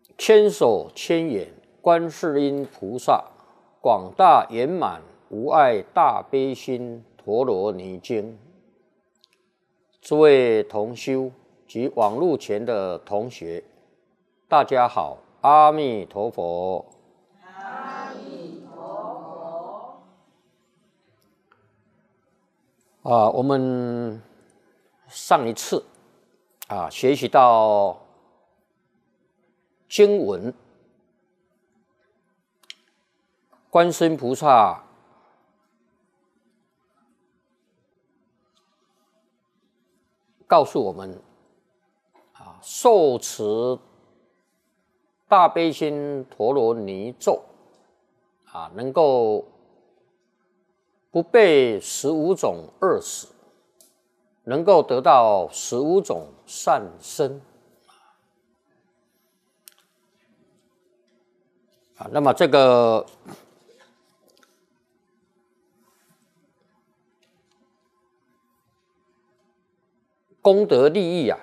千手千眼观世音菩萨，广大圆满无碍大悲心陀罗尼经。诸位同修及网络前的同学，大家好，阿弥陀佛。 阿弥陀佛。 我们上一次学习到经文，观世音菩萨告诉我们，受持大悲心陀罗尼咒，能够不被15种恶死，能够得到15种善身。那么这个功德利益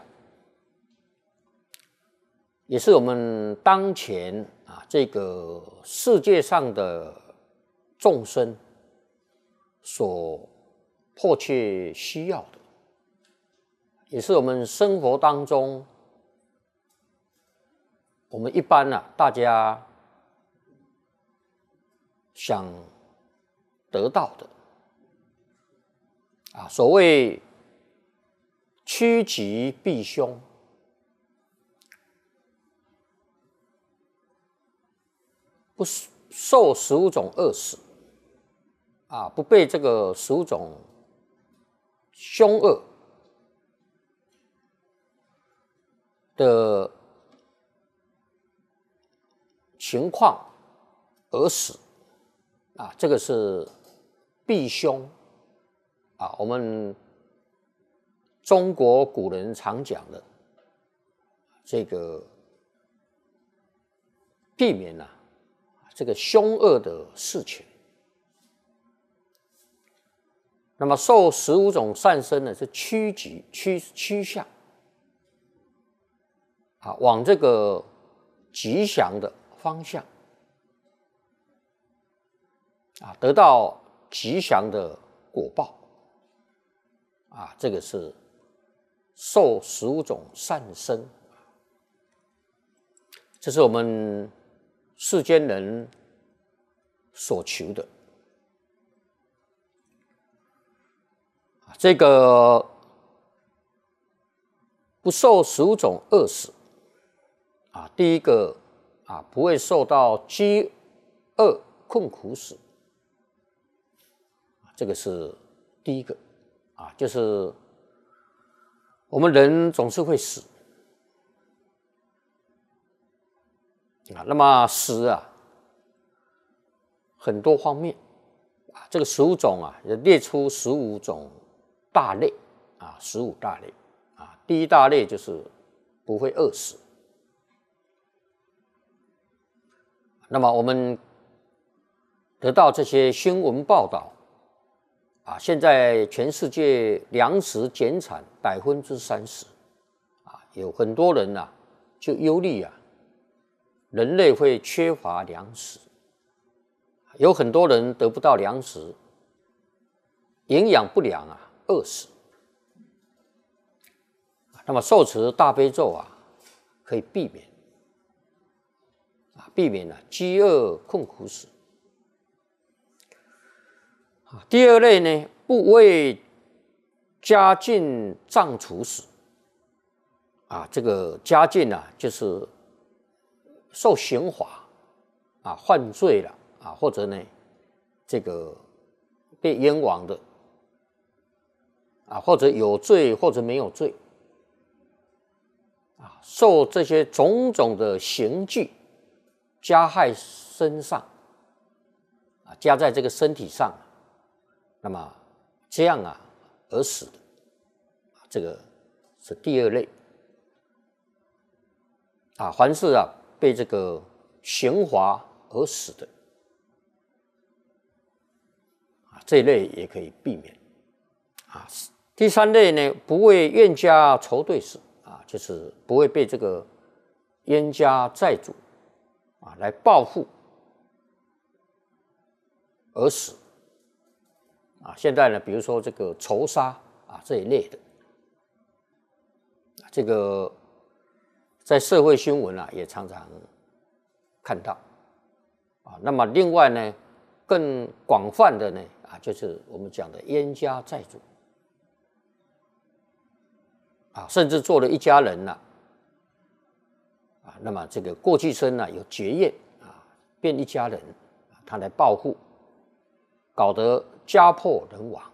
也是我们当前这个世界上的众生所迫切需要的，也是我们生活当中我们一般大家想得到的所谓趋吉避凶，不受15种恶死，不被这个15种凶恶的情况而死，这个是避凶我们中国古人常讲的这个避免这个凶恶的事情。那么受15种善身呢，是趋向往这个吉祥的方向得到吉祥的果报这个是受15种善身，这是我们世间人所求的。这个不受15种恶死第一个不会受到饥饿困苦死，这个是第一个就是我们人总是会死那么死很多方面这个15种也列出15种大类15大类第一大类就是不会饿死。那么我们得到这些新闻报道现在全世界粮食减产30%有很多人就忧虑人类会缺乏粮食，有很多人得不到粮食，营养不良饿死。那么受持大悲咒可以避免饥饿困苦死。第二类呢，不为家境障处死这个家境就是受刑罚犯罪了或者呢这个被冤枉的或者有罪或者没有罪受这些种种的刑具加害身上加在这个身体上，那么这样而死的，这个是第二类凡是被这个刑罚而死的这一类也可以避免第三类呢，不为冤家仇对死就是不会被这个冤家债主啊来报复而死啊。现在呢，比如说这个仇杀啊这一类的，这个在社会新闻啊也常常看到啊。那么另外呢，更广泛的呢啊，就是我们讲的冤家债主啊，甚至做了一家人了啊。那么这个过去生呢有结怨啊，变一家人，他来报复，搞得家破人亡。